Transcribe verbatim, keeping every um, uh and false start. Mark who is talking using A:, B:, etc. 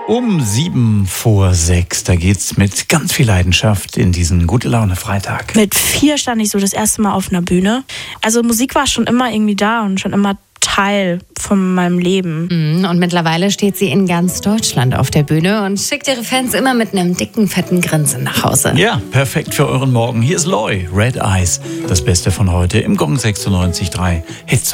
A: Um sieben vor sechs, da geht's mit ganz viel Leidenschaft in diesen Gute-Laune-Freitag.
B: Mit vier stand ich so das erste Mal auf einer Bühne. Also Musik war schon immer irgendwie da und schon immer Teil von meinem Leben.
C: Und mittlerweile steht sie in ganz Deutschland auf der Bühne und schickt ihre Fans immer mit einem dicken, fetten Grinsen nach Hause.
A: Ja, perfekt für euren Morgen. Hier ist Loy, Red Eyes. Das Beste von heute im Gong sechsundneunzig Komma drei Hits.